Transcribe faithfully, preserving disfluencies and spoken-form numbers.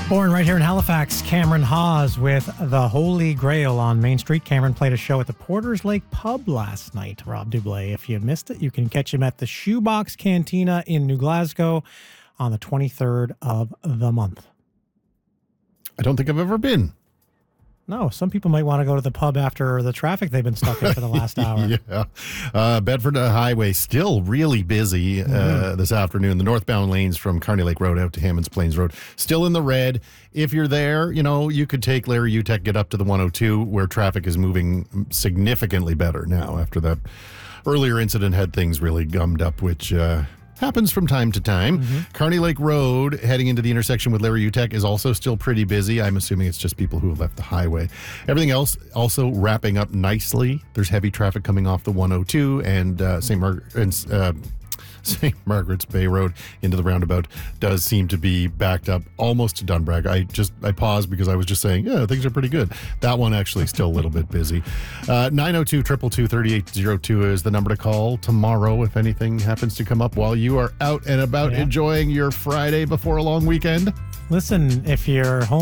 Born right here in Halifax, Cameron Hawes with The Holy Grail on Main Street. Cameron played a show at the Porters Lake Pub last night, Rob Dublé. If you missed it, you can catch him at the Shoebox Cantina in New Glasgow on the twenty-third of the month. I don't think I've ever been. No, some people might want to go to the pub after the traffic they've been stuck in for the last hour. Yeah. Uh, Bedford Highway still really busy uh, mm-hmm. this afternoon. The northbound lanes from Kearney Lake Road out to Hammonds Plains Road still in the red. If you're there, you know, you could take Larry Utech, get up to the one oh two where traffic is moving significantly better now after that earlier incident had things really gummed up, which... Uh, happens from time to time. Mm-hmm. Kearney Lake Road, heading into the intersection with Larry Utech, is also still pretty busy. I'm assuming it's just people who have left the highway. Everything else also wrapping up nicely. There's heavy traffic coming off the one oh two and uh, Saint Margaret's uh, Saint Margaret's Bay Road into the roundabout does seem to be backed up almost to Dunbrag. I just I paused because I was just saying, yeah, things are pretty good. That one actually still a little bit busy. Uh, nine oh two, two two two, three eight oh two is the number to call tomorrow if anything happens to come up while you are out and about yeah. enjoying your Friday before a long weekend. Listen, if you're home